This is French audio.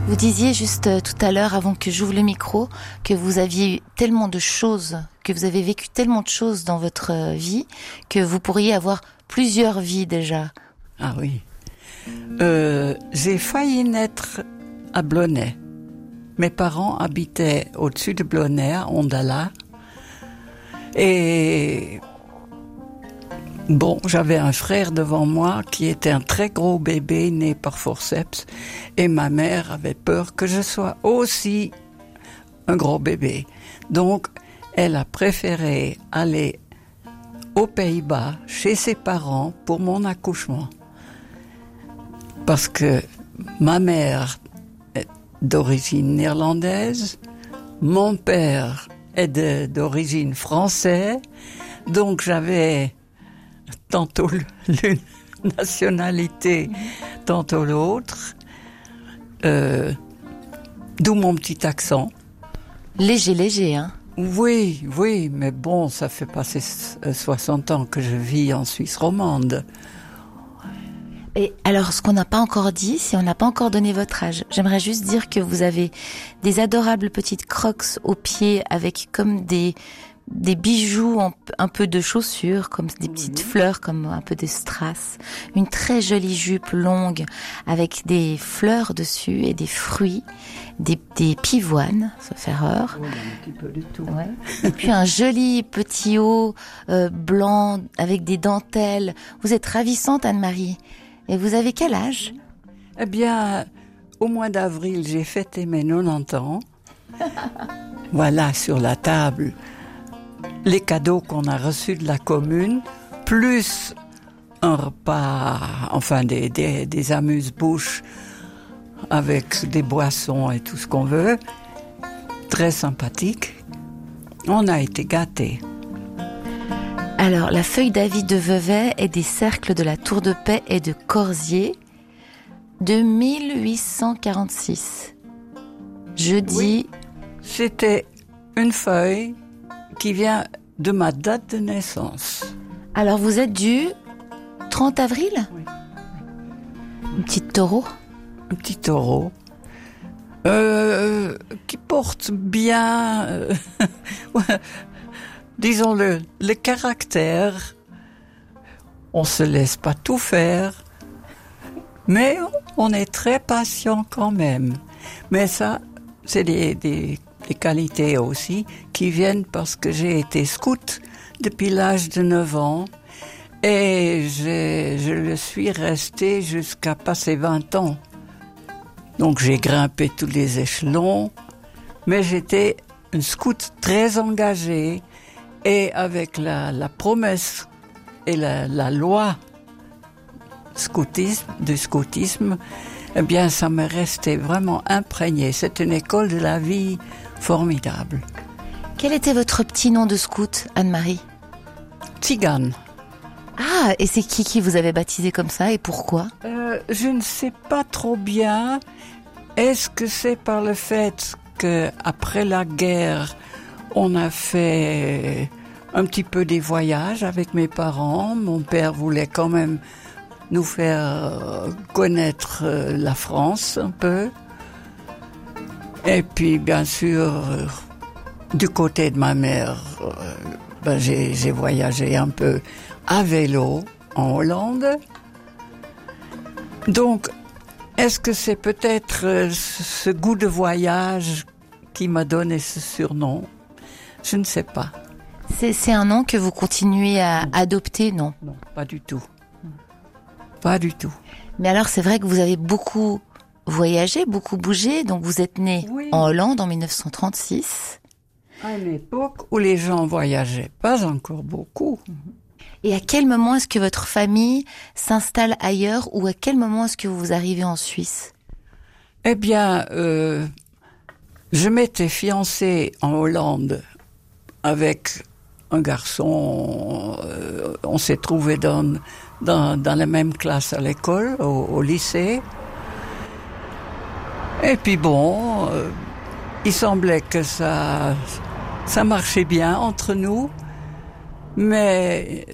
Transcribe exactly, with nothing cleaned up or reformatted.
Vous disiez juste euh, tout à l'heure, avant que j'ouvre le micro, que vous aviez eu tellement de choses, que vous avez vécu tellement de choses dans votre euh, vie, que vous pourriez avoir plusieurs vies déjà. Ah oui. Euh, j'ai failli naître à Blonay. Mes parents habitaient au-dessus de Blonay, à Ondala. Et bon, j'avais un frère devant moi qui était un très gros bébé né par forceps. Et ma mère avait peur que je sois aussi un gros bébé. Donc, elle a préféré aller aux Pays-Bas, chez ses parents, pour mon accouchement. Parce que ma mère est d'origine néerlandaise, mon père est de, d'origine française, donc j'avais tantôt l'une nationalité, tantôt l'autre, euh, d'où mon petit accent. Léger, léger, hein? Oui, oui, mais bon, ça fait passer soixante ans que je vis en Suisse romande. Et alors, ce qu'on n'a pas encore dit, si on n'a pas encore donné votre âge, j'aimerais juste dire que vous avez des adorables petites crocs aux pieds avec comme des des bijoux, en, un peu de chaussures, comme des petites oui. fleurs, comme un peu des strass, une très jolie jupe longue avec des fleurs dessus et des fruits, des, des pivoines, sauf erreur. Oui, un petit peu du tout. Ouais. Et puis un joli petit haut euh, blanc avec des dentelles. Vous êtes ravissante, Anne-Marie. Et vous avez quel âge? Eh bien, au mois d'avril, j'ai fêté mes quatre-vingt-dix ans. Voilà, sur la table, les cadeaux qu'on a reçus de la commune, plus un repas, enfin des, des, des amuse-bouches avec des boissons et tout ce qu'on veut. Très sympathique. On a été gâtés. Alors, la feuille d'avis de Vevey et des cercles de la Tour de Paix et de Corzier de mille huit cent quarante-six. Je dis... Oui, c'était une feuille qui vient de ma date de naissance. Alors, vous êtes du trente avril? Oui. Une petite taureau? Un petit taureau. Euh, qui porte bien... Euh, disons le, le caractère. On se laisse pas tout faire, mais on est très patient quand même. Mais ça, c'est des, des, des qualités aussi qui viennent parce que j'ai été scout depuis l'âge de neuf ans et j'ai, je le suis resté jusqu'à passer vingt ans. Donc j'ai grimpé tous les échelons, mais j'étais une scout très engagée. Et avec la, la promesse et la, la loi scoutisme, du scoutisme, eh bien, ça m'est resté vraiment imprégné. C'est une école de la vie formidable. Quel était votre petit nom de scout, Anne-Marie? Tzigane. Ah, et c'est qui qui vous avait baptisé comme ça et pourquoi? euh, Je ne sais pas trop bien. Est-ce que c'est par le fait qu'après la guerre, on a fait un petit peu des voyages avec mes parents. Mon père voulait quand même nous faire connaître la France un peu. Et puis, bien sûr, du côté de ma mère, ben, j'ai, j'ai voyagé un peu à vélo en Hollande. Donc, est-ce que c'est peut-être ce goût de voyage qui m'a donné ce surnom? Je ne sais pas. C'est, c'est un nom que vous continuez à adopter, non? Non, pas du tout. Pas du tout. Mais alors, c'est vrai que vous avez beaucoup voyagé, beaucoup bougé. Donc, vous êtes né oui. en Hollande en dix-neuf cent trente-six. À une époque où les gens voyageaient pas encore beaucoup. Et à quel moment est-ce que votre famille s'installe ailleurs ou à quel moment est-ce que vous arrivez en Suisse? Eh bien, euh, je m'étais fiancée en Hollande avec un garçon. Euh, on s'est trouvés dans, dans, dans la même classe à l'école, au, au lycée. Et puis bon, euh, il semblait que ça, ça marchait bien entre nous. Mais